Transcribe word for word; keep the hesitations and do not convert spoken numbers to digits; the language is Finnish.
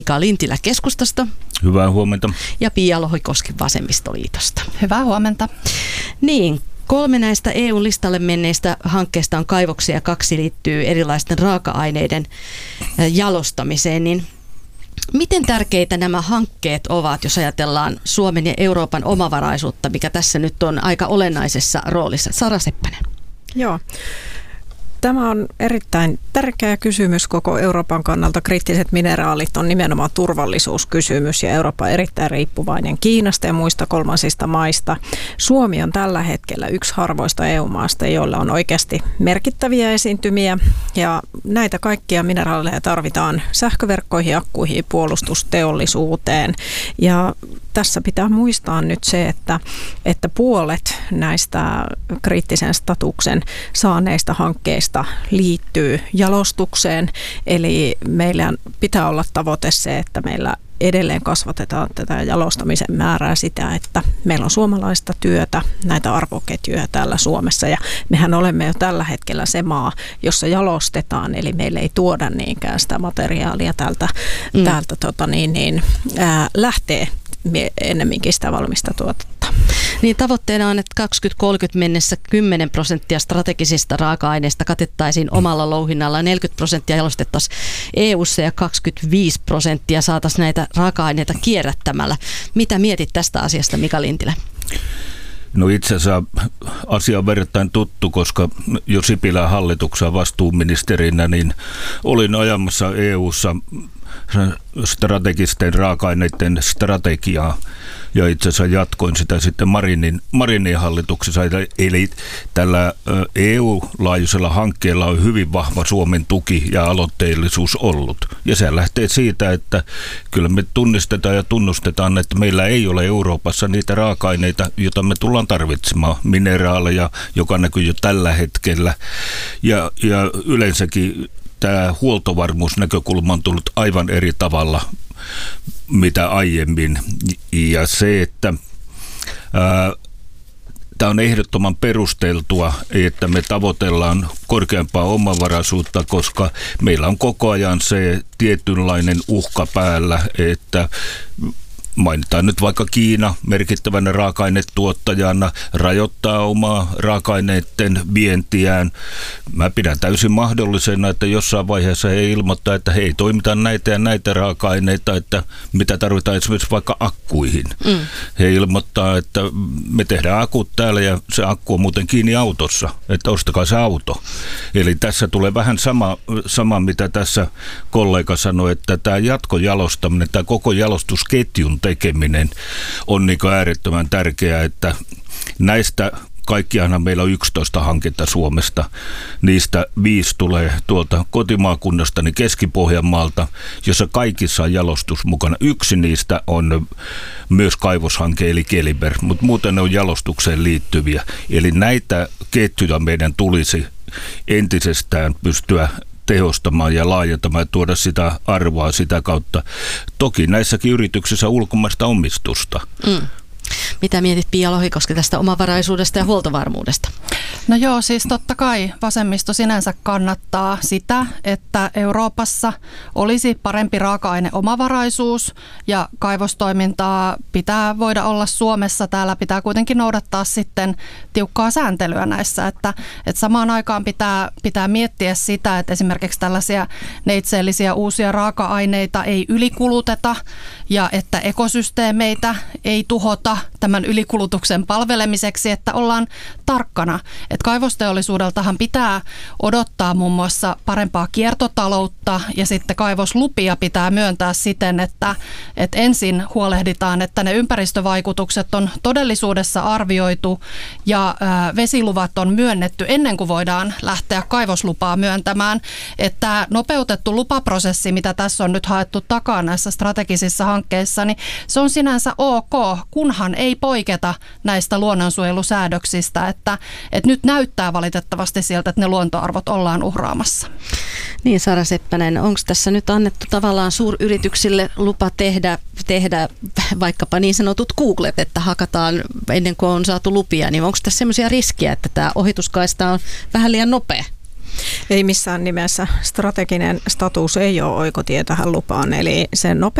Mika Lintilä keskustasta. Hyvää huomenta. Ja Pia Lohikoski vasemmistoliitosta. Hyvää huomenta. Niin, kolme näistä E U-listalle menneistä hankkeista on kaivoksia ja kaksi liittyy erilaisten raaka-aineiden jalostamiseen. Niin miten tärkeitä nämä hankkeet ovat, jos ajatellaan Suomen ja Euroopan omavaraisuutta, mikä tässä nyt on aika olennaisessa roolissa? Sara Seppänen. Joo. Tämä on erittäin tärkeä kysymys koko Euroopan kannalta. Kriittiset mineraalit on nimenomaan turvallisuuskysymys ja Eurooppa on erittäin riippuvainen Kiinasta ja muista kolmansista maista. Suomi on tällä hetkellä yksi harvoista E U-maasta, joilla on oikeasti merkittäviä esiintymiä ja näitä kaikkia mineraaleja tarvitaan sähköverkkoihin, akkuihin, puolustusteollisuuteen ja tässä pitää muistaa nyt se, että, että puolet näistä kriittisen statuksen saaneista hankkeista liittyy jalostukseen. Eli meillä pitää olla tavoite se, että meillä edelleen kasvatetaan tätä jalostamisen määrää sitä, että meillä on suomalaista työtä, näitä arvoketjuja täällä Suomessa. Ja mehän olemme jo tällä hetkellä se maa, jossa jalostetaan, eli meille ei tuoda niinkään sitä materiaalia täältä, mm. täältä tota niin, niin, ää, lähtee ennemminkin sitä valmista tuotetta. Niin tavoitteena on, että kaksikymmentä kolmekymmentä mennessä kymmenen prosenttia strategisista raaka-aineista katettaisiin omalla louhinnalla, neljäkymmentä prosenttia jalostettaisiin E U:ssa ja kaksikymmentäviisi prosenttia saataisiin näitä raaka-aineita kierrättämällä. Mitä mietit tästä asiasta, Mika Lintilä? No itse asiassa asia on verrattain tuttu, koska jo Sipilän hallituksen vastuuministerinä niin olin ajamassa E U:ssa strategisten raaka-aineiden strategiaa ja itse asiassa jatkoin sitä sitten Marinin, Marinin hallituksessa. Eli tällä E U-laajuisella hankkeella on hyvin vahva Suomen tuki ja aloitteellisuus ollut. Ja se lähtee siitä, että kyllä me tunnistetaan ja tunnustetaan, että meillä ei ole Euroopassa niitä raaka-aineita, joita me tullaan tarvitsemaan. Mineraaleja, joka näkyy jo tällä hetkellä ja, ja yleensäkin tämä huoltovarmuusnäkökulma on tullut aivan eri tavalla mitä aiemmin. Ja se, että ää, tämä on ehdottoman perusteltua, että me tavoitellaan korkeampaa omavaraisuutta, koska meillä on koko ajan se tietynlainen uhka päällä, että mainitaan nyt vaikka Kiina merkittävänä raaka-ainetuottajana rajoittaa omaa raaka-aineiden vientiään. Mä pidän täysin mahdollisena, että jossain vaiheessa he ilmoittaa, että he ei toimita näitä ja näitä raaka-aineita, että mitä tarvitaan esimerkiksi vaikka akkuihin. Mm. He ilmoittaa, että me tehdään akut täällä ja se akku on muuten kiinni autossa, että ostakaa se auto. Eli tässä tulee vähän sama, sama mitä tässä kollega sanoi, että tämä jatkojalostaminen, tämä koko jalostusketjun tekeminen on niin kuin äärettömän tärkeää, että näistä kaikkiaanhan meillä on yksitoista hanketta Suomesta. Niistä viisi tulee tuolta kotimaakunnastani Keski-Pohjanmaalta, jossa kaikissa on jalostus mukana. Yksi niistä on myös kaivoshanke eli Keliber, mutta muuten ne on jalostukseen liittyviä. Eli näitä ketjuja meidän tulisi entisestään pystyä tehostamaan ja laajentamaan ja tuoda sitä arvoa sitä kautta. Toki näissäkin yrityksissä ulkomaista omistusta. Mm. Mitä mietit, Pia Lohikoski, tästä omavaraisuudesta ja huoltovarmuudesta? No joo, siis totta kai vasemmisto sinänsä kannattaa sitä, että Euroopassa olisi parempi raaka-aineomavaraisuus ja kaivostoimintaa pitää voida olla Suomessa. Täällä pitää kuitenkin noudattaa sitten tiukkaa sääntelyä näissä, että, että samaan aikaan pitää, pitää miettiä sitä, että esimerkiksi tällaisia neitseellisiä uusia raaka-aineita ei ylikuluteta ja että ekosysteemeitä ei tuhota tämän ylikulutuksen palvelemiseksi, että ollaan tarkkana. Että kaivosteollisuudeltahan pitää odottaa muun muassa parempaa kiertotaloutta ja sitten kaivoslupia pitää myöntää siten, että, että ensin huolehditaan, että ne ympäristövaikutukset on todellisuudessa arvioitu ja ää, vesiluvat on myönnetty ennen kuin voidaan lähteä kaivoslupaa myöntämään. Että nopeutettu lupaprosessi, mitä tässä on nyt haettu takaa näissä strategisissa hankkeissa, niin se on sinänsä ok, kunhan ei poiketa näistä luonnonsuojelusäädöksistä, että, että nyt näyttää valitettavasti siltä, että ne luontoarvot ollaan uhraamassa. Niin, Sara Seppänen, onko tässä nyt annettu tavallaan suuryrityksille lupa tehdä, tehdä vaikkapa niin sanotut Googlet, että hakataan ennen kuin on saatu lupia, niin onko tässä sellaisia riskiä, että tämä ohituskaista on vähän liian nopea? Ei missään nimessä. Strateginen status ei ole oikotie tähän lupaan, eli se nopea